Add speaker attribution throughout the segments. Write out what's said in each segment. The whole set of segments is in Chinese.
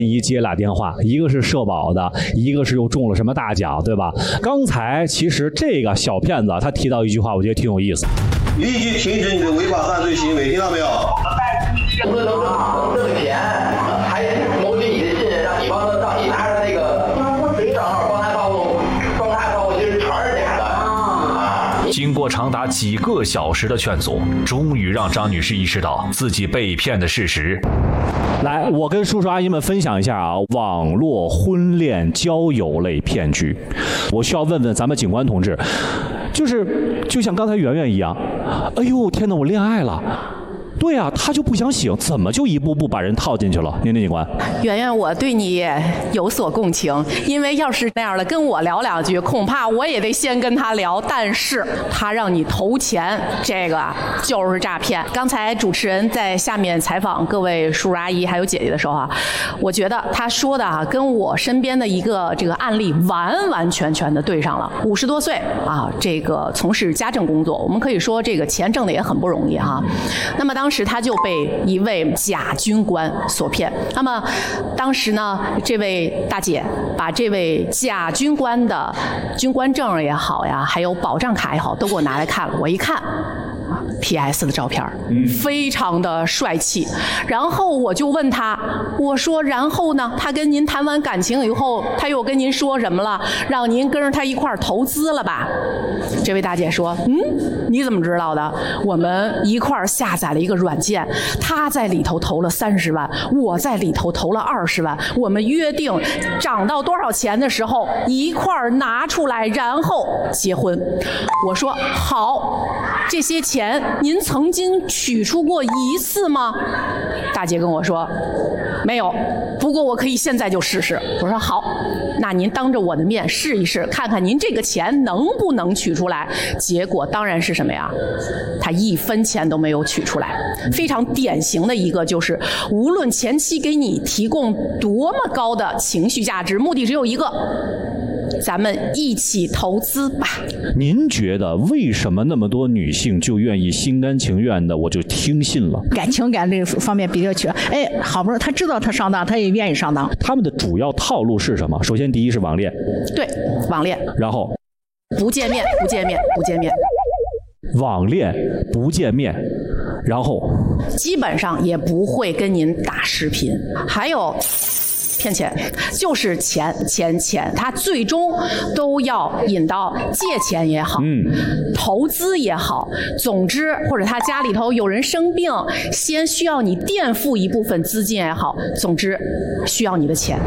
Speaker 1: 一接俩电话，一个是社保的，一个是又中了什么大奖，对吧？刚才其实这个小骗子他提到一句话，我觉得挺有意思。
Speaker 2: 立即停止你的违法犯罪行为，听到没有？
Speaker 3: 不能挣钱，还谋取你的信任，让你帮他，让你拿着那个谁账号帮他告诉，其实全是假的啊！
Speaker 4: 经过长达几个小时的劝阻，终于让张女士意识到自己被骗的事实。
Speaker 1: 来，我跟叔叔阿姨们分享一下啊，网络婚恋交友类骗局。我需要问问咱们警官同志，就像刚才圆圆一样，哎呦天哪，我恋爱了。对啊，他就不想醒，怎么就一步步把人套进去了？您警官，
Speaker 5: 圆圆，我对你有所共情，因为要是那样的跟我聊两句，恐怕我也得先跟他聊。但是他让你投钱，这个就是诈骗。刚才主持人在下面采访各位叔叔阿姨还有姐姐的时候啊，我觉得他说的啊，跟我身边的一个这个案例完完全全的对上了。50多岁啊，这个从事家政工作，我们可以说这个钱挣的也很不容易哈。那么当时他就被一位假军官所骗。那么当时呢，这位大姐把这位假军官的军官证也好呀，还有保障卡也好，都给我拿来看了。我一看PS 的照片，非常的帅气。然后我就问他，我说然后呢？他跟您谈完感情以后，他又跟您说什么了？让您跟着他一块儿投资了吧？这位大姐说，你怎么知道的？我们一块儿下载了一个软件，他在里头投了30万，我在里头投了20万，我们约定涨到多少钱的时候一块儿拿出来，然后结婚。我说好，这些钱您曾经取出过一次吗？大姐跟我说没有，不过我可以现在就试试。我说好，那您当着我的面试一试，看看您这个钱能不能取出来。结果当然是什么呀？他1分钱都没有取出来。非常典型的一个就是，无论前期给你提供多么高的情绪价值，目的只有一个，咱们一起投资吧。
Speaker 1: 您觉得为什么那么多女性就愿意心甘情愿的我就听信了？
Speaker 6: 情感这方面比较缺，好不容易他知道他上当，他也愿意上当。
Speaker 1: 他们的主要套路是什么？首先第一是网恋，
Speaker 5: 对，网恋，
Speaker 1: 然后
Speaker 5: 不见面，
Speaker 1: 网恋不见面，然后
Speaker 5: 基本上也不会跟您打视频，还有骗钱，就是钱，他最终都要引到借钱也好，投资也好，总之或者他家里头有人生病，先需要你垫付一部分资金也好，总之需要你的钱。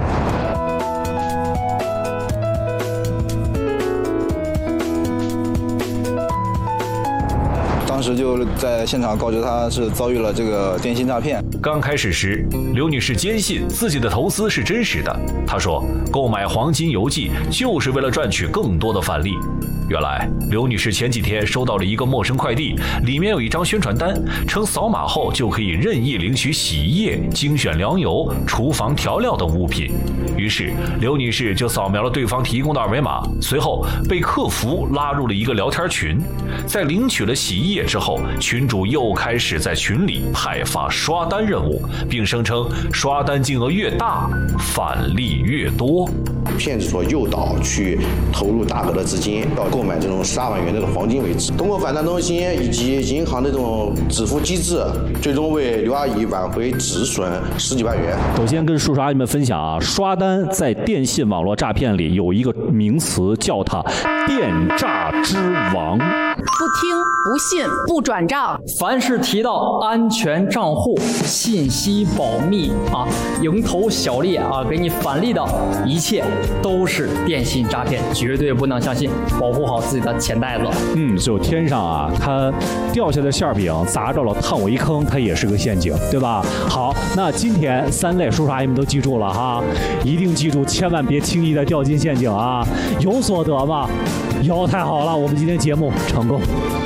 Speaker 7: 当时就在现场告知他是遭遇了这个电信诈骗。
Speaker 4: 刚开始时，刘女士坚信自己的投资是真实的。她说，购买黄金邮寄就是为了赚取更多的返利。原来，刘女士前几天收到了一个陌生快递，里面有一张宣传单，称扫码后就可以任意领取洗衣液、精选粮油、厨房调料等物品。于是，刘女士就扫描了对方提供的二维码，随后被客服拉入了一个聊天群。在领取了洗衣液之后，群主又开始在群里派发刷单任务，并声称刷单金额越大，返利越多。
Speaker 2: 骗子所诱导去投入大额的资金，到购买这种12万元的黄金为止。通过返单中心以及银行的这种支付机制，最终为刘阿姨挽回止损10几万元。
Speaker 1: 首先跟叔叔阿姨们分享啊，刷单在电信网络诈骗里有一个名词，叫它电诈之王。
Speaker 5: 不听不信不转账，
Speaker 8: 凡是提到安全账户、信息保密啊、蝇头小利啊，给你返利的一切都是电信诈骗，绝对不能相信，保护好自己的钱袋子。
Speaker 1: 就天上啊，它掉下的馅饼砸着了，烫我一坑，它也是个陷阱，对吧？好，那今天3类叔叔阿姨们都记住了哈，一定记住，千万别轻易的掉进陷阱啊！有所得吗？有，太好了，我们今天节目成功。